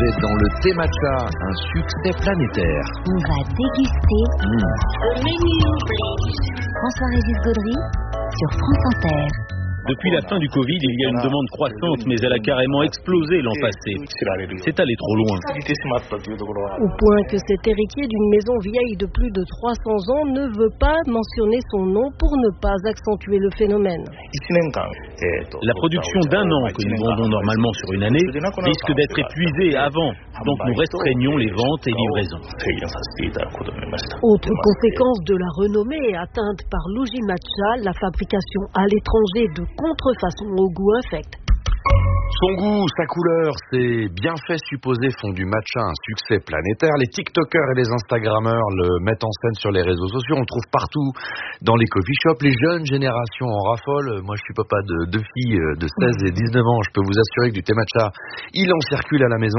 Vous êtes dans le thé matcha, un succès planétaire. On va déguster François-Régis Gaudry sur France Inter. Depuis la fin du Covid, il y a une demande croissante, mais elle a carrément explosé l'an passé. C'est allé trop loin. Au point que cet héritier d'une maison vieille de plus de 300 ans ne veut pas mentionner son nom pour ne pas accentuer le phénomène. La production d'un an que nous vendons normalement sur une année risque d'être épuisée avant, donc nous restreignons les ventes et livraisons. Autre conséquence de la renommée atteinte par l'Uji Matcha, la fabrication à l'étranger de contrefaçons au goût infect. Son goût, sa couleur, ses bienfaits supposés font du matcha un succès planétaire. Les TikTokers et les Instagrammeurs le mettent en scène sur les réseaux sociaux. On le trouve partout dans les coffee shops. Les jeunes générations en raffolent. Moi, je suis papa de deux filles de 16 et 19 ans. Je peux vous assurer que du thé matcha, il en circule à la maison.